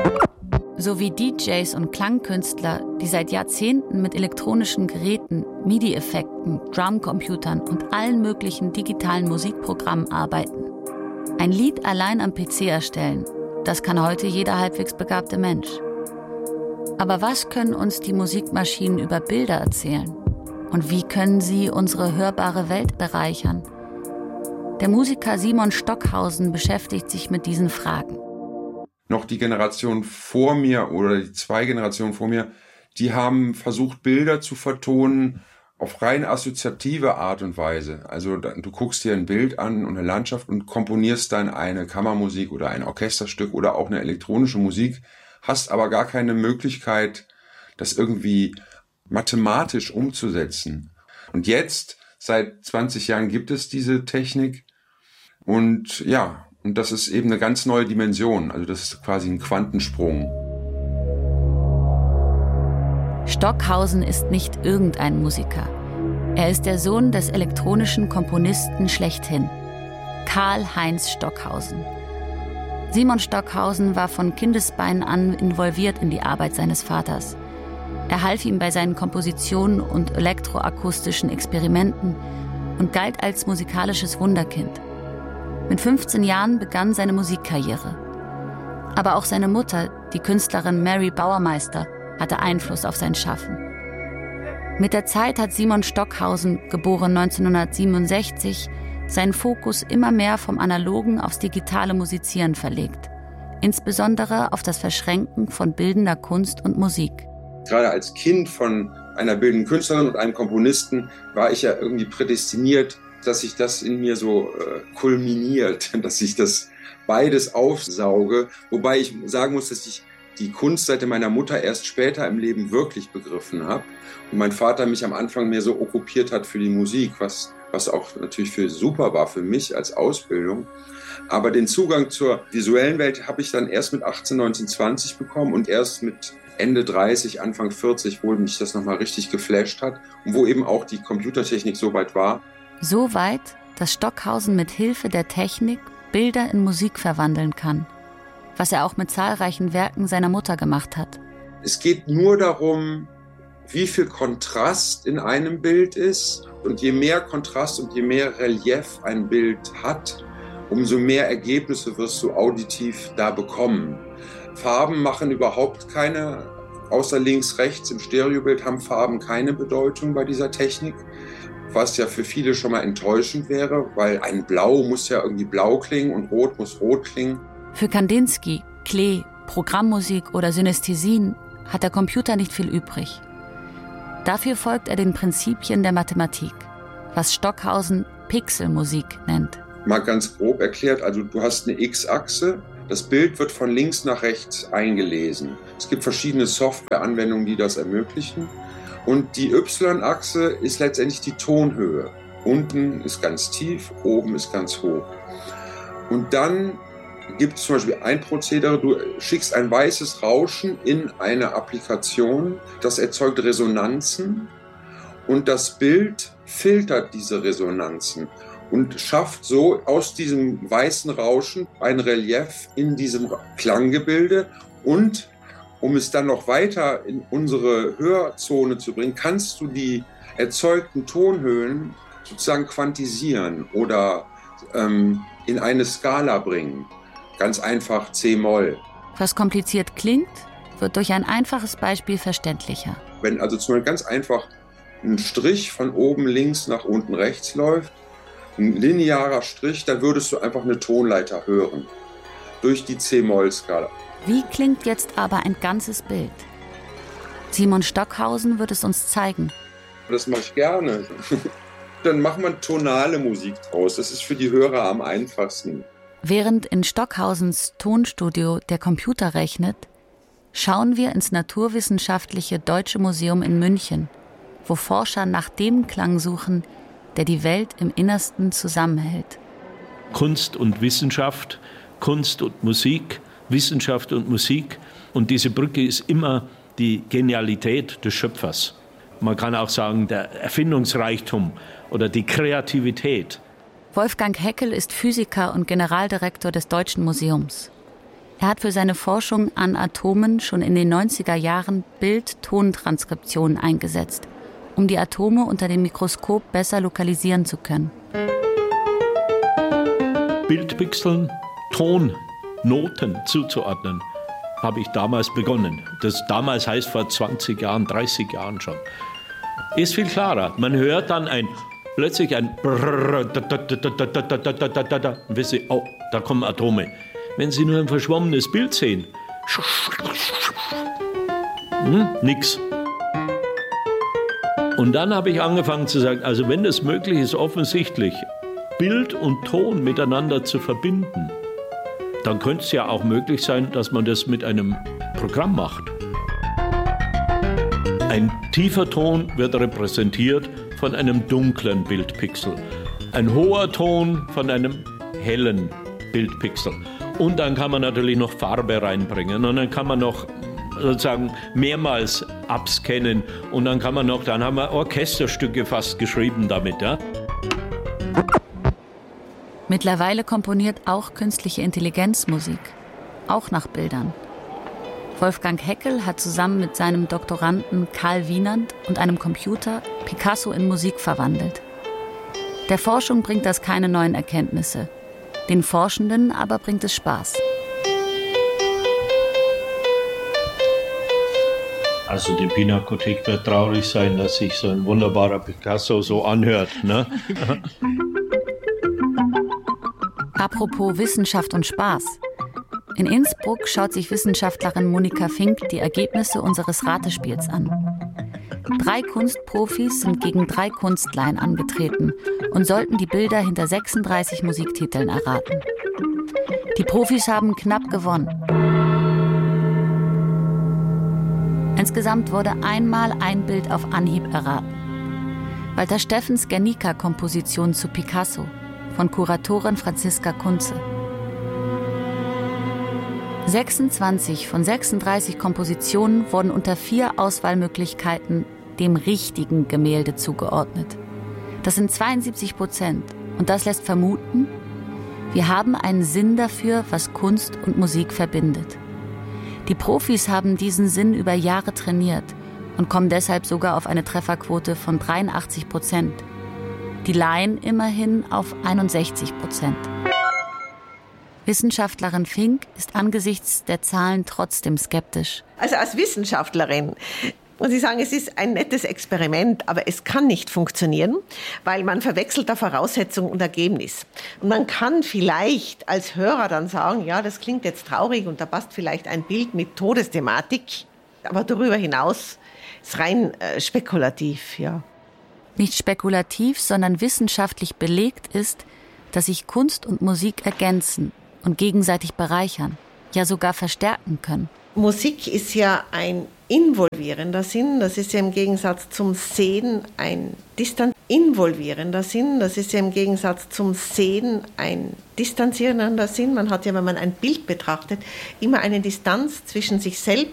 Sowie DJs und Klangkünstler, die seit Jahrzehnten mit elektronischen Geräten, MIDI-Effekten, Drumcomputern und allen möglichen digitalen Musikprogrammen arbeiten. Ein Lied allein am PC erstellen, das kann heute jeder halbwegs begabte Mensch. Aber was können uns die Musikmaschinen über Bilder erzählen? Und wie können sie unsere hörbare Welt bereichern? Der Musiker Simon Stockhausen beschäftigt sich mit diesen Fragen. Noch die Generation vor mir oder die 2 Generationen vor mir, die haben versucht, Bilder zu vertonen auf rein assoziative Art und Weise. Also du guckst dir ein Bild an und eine Landschaft und komponierst dann eine Kammermusik oder ein Orchesterstück oder auch eine elektronische Musik, hast aber gar keine Möglichkeit, das irgendwie mathematisch umzusetzen. Und jetzt, seit 20 Jahren gibt es diese Technik und ja, und das ist eben eine ganz neue Dimension. Also das ist quasi ein Quantensprung. Stockhausen ist nicht irgendein Musiker. Er ist der Sohn des elektronischen Komponisten schlechthin, Karl-Heinz Stockhausen. Simon Stockhausen war von Kindesbeinen an involviert in die Arbeit seines Vaters. Er half ihm bei seinen Kompositionen und elektroakustischen Experimenten und galt als musikalisches Wunderkind. Mit 15 Jahren begann seine Musikkarriere. Aber auch seine Mutter, die Künstlerin Mary Bauermeister, hatte Einfluss auf sein Schaffen. Mit der Zeit hat Simon Stockhausen, geboren 1967, seinen Fokus immer mehr vom Analogen aufs digitale Musizieren verlegt. Insbesondere auf das Verschränken von bildender Kunst und Musik. Gerade als Kind von einer bildenden Künstlerin und einem Komponisten war ich ja irgendwie prädestiniert, dass sich das in mir so kulminiert, dass ich das beides aufsauge. Wobei ich sagen muss, dass ich die Kunstseite meiner Mutter erst später im Leben wirklich begriffen habe. Und mein Vater mich am Anfang mehr so okkupiert hat für die Musik, was auch natürlich super war für mich als Ausbildung. Aber den Zugang zur visuellen Welt habe ich dann erst mit 18, 19, 20 bekommen und erst mit Ende 30, Anfang 40, wo mich das nochmal richtig geflasht hat und wo eben auch die Computertechnik so weit war. So weit, dass Stockhausen mit Hilfe der Technik Bilder in Musik verwandeln kann, was er auch mit zahlreichen Werken seiner Mutter gemacht hat. Es geht nur darum, wie viel Kontrast in einem Bild ist. Und je mehr Kontrast und je mehr Relief ein Bild hat, umso mehr Ergebnisse wirst du auditiv da bekommen. Farben machen überhaupt keine, außer links, rechts im Stereobild haben Farben keine Bedeutung bei dieser Technik. Was ja für viele schon mal enttäuschend wäre, weil ein Blau muss ja irgendwie blau klingen und Rot muss rot klingen. Für Kandinsky, Klee, Programmmusik oder Synästhesien hat der Computer nicht viel übrig. Dafür folgt er den Prinzipien der Mathematik, was Stockhausen Pixelmusik nennt. Mal ganz grob erklärt, also du hast eine X-Achse, das Bild wird von links nach rechts eingelesen. Es gibt verschiedene Softwareanwendungen, die das ermöglichen. Und die Y-Achse ist letztendlich die Tonhöhe. Unten ist ganz tief, oben ist ganz hoch. Und dann gibt es zum Beispiel ein Prozedere, du schickst ein weißes Rauschen in eine Applikation, das erzeugt Resonanzen und das Bild filtert diese Resonanzen und schafft so aus diesem weißen Rauschen ein Relief in diesem Klanggebilde. Und um es dann noch weiter in unsere Hörzone zu bringen, kannst du die erzeugten Tonhöhen sozusagen quantisieren oder in eine Skala bringen. Ganz einfach C-Moll. Was kompliziert klingt, wird durch ein einfaches Beispiel verständlicher. Wenn also zum Beispiel ganz einfach ein Strich von oben links nach unten rechts läuft, ein linearer Strich, dann würdest du einfach eine Tonleiter hören. Durch die C-Moll-Skala. Wie klingt jetzt aber ein ganzes Bild? Simon Stockhausen wird es uns zeigen. Das mache ich gerne. Dann macht man tonale Musik draus. Das ist für die Hörer am einfachsten. Während in Stockhausens Tonstudio der Computer rechnet, schauen wir ins Naturwissenschaftliche Deutsche Museum in München, wo Forscher nach dem Klang suchen, der die Welt im Innersten zusammenhält. Kunst und Wissenschaft, Kunst und Musik, Wissenschaft und Musik. Und diese Brücke ist immer die Genialität des Schöpfers. Man kann auch sagen, der Erfindungsreichtum oder die Kreativität. Wolfgang Heckel ist Physiker und Generaldirektor des Deutschen Museums. Er hat für seine Forschung an Atomen schon in den 90er Jahren Bild-Ton-Transkriptionen eingesetzt, um die Atome unter dem Mikroskop besser lokalisieren zu können. Bildpixeln, Tonnoten zuzuordnen, habe ich damals begonnen. Das damals heißt vor 20 Jahren, 30 Jahren schon. Ist viel klarer. Man hört dann plötzlich ein Brrrr, und wissen Sie, oh, da kommen Atome. Wenn Sie nur ein verschwommenes Bild sehen, nix. Und dann habe ich angefangen zu sagen, also wenn es möglich ist, offensichtlich Bild und Ton miteinander zu verbinden, dann könnte es ja auch möglich sein, dass man das mit einem Programm macht. Ein tiefer Ton wird repräsentiert von einem dunklen Bildpixel. Ein hoher Ton von einem hellen Bildpixel. Und dann kann man natürlich noch Farbe reinbringen und dann kann man noch sozusagen mehrmals abscannen und dann haben wir Orchesterstücke fast geschrieben damit. Ja? Mittlerweile komponiert auch künstliche Intelligenz Musik, auch nach Bildern. Wolfgang Heckel hat zusammen mit seinem Doktoranden Karl Wienand und einem Computer Picasso in Musik verwandelt. Der Forschung bringt das keine neuen Erkenntnisse. Den Forschenden aber bringt es Spaß. Also die Pinakothek wird traurig sein, dass sich so ein wunderbarer Picasso so anhört. Ne? Apropos Wissenschaft und Spaß. In Innsbruck schaut sich Wissenschaftlerin Monika Fink die Ergebnisse unseres Ratespiels an. 3 Kunstprofis sind gegen 3 Kunstlaien angetreten und sollten die Bilder hinter 36 Musiktiteln erraten. Die Profis haben knapp gewonnen. Insgesamt wurde einmal ein Bild auf Anhieb erraten. Walter Steffens Guernica-Komposition zu Picasso von Kuratorin Franziska Kunze. 26 von 36 Kompositionen wurden unter 4 Auswahlmöglichkeiten dem richtigen Gemälde zugeordnet. Das sind 72%. Und das lässt vermuten, wir haben einen Sinn dafür, was Kunst und Musik verbindet. Die Profis haben diesen Sinn über Jahre trainiert und kommen deshalb sogar auf eine Trefferquote von 83%. Die Laien immerhin auf 61%. Wissenschaftlerin Fink ist angesichts der Zahlen trotzdem skeptisch. Also als Wissenschaftlerin muss ich sagen, es ist ein nettes Experiment, aber es kann nicht funktionieren, weil man verwechselt da Voraussetzung und Ergebnis. Und man kann vielleicht als Hörer dann sagen, ja, das klingt jetzt traurig und da passt vielleicht ein Bild mit Todesthematik, aber darüber hinaus ist rein spekulativ, ja. Nicht spekulativ, sondern wissenschaftlich belegt ist, dass sich Kunst und Musik ergänzen und gegenseitig bereichern, ja sogar verstärken können. Musik ist ja ein involvierender Sinn, das ist ja im Gegensatz zum Sehen ein involvierender Sinn, das ist ja im Gegensatz zum Sehen ein distanzierender Sinn. Man hat ja, wenn man ein Bild betrachtet, immer eine Distanz zwischen sich selbst